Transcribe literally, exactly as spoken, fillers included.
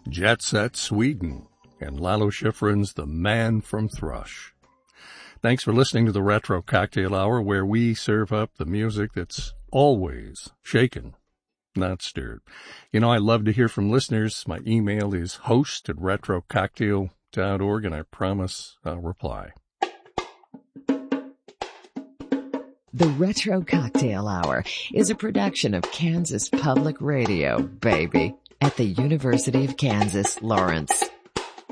Jet Set Sweden, and Lalo Schifrin's The Man from Thrush. Thanks for listening to the Retro Cocktail Hour, where we serve up the music that's always shaken, not stirred. You know, I love to hear from listeners. My email is host at retro cocktail dot org, and I promise I'll reply. The Retro Cocktail Hour is a production of Kansas Public Radio, baby, at the University of Kansas, Lawrence.